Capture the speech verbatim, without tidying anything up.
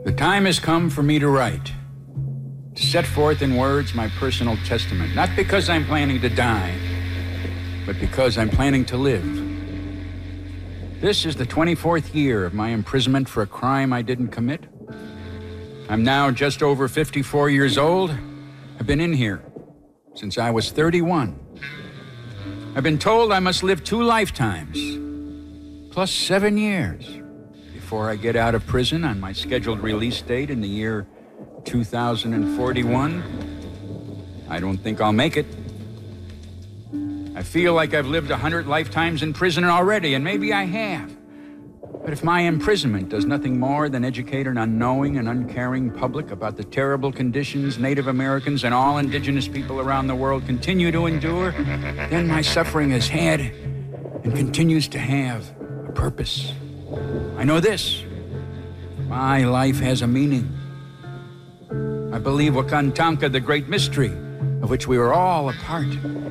The time has come for me to write, to set forth in words my personal testament, not because I'm planning to die, but because I'm planning to live. This is the twenty-fourth year of my imprisonment for a crime I didn't commit. I'm now just over fifty-four years old. I've been in here since I was thirty-one. I've been told I must live two lifetimes, plus seven years, before I get out of prison on my scheduled release date in the year two thousand forty-one. I don't think I'll make it. I feel like I've lived a hundred lifetimes in prison already, and maybe I have. But if my imprisonment does nothing more than educate an unknowing and uncaring public about the terrible conditions Native Americans and all indigenous people around the world continue to endure, then my suffering has had and continues to have a purpose. I know this: my life has a meaning. I believe Wakantanka, the great mystery, of which we were all a part,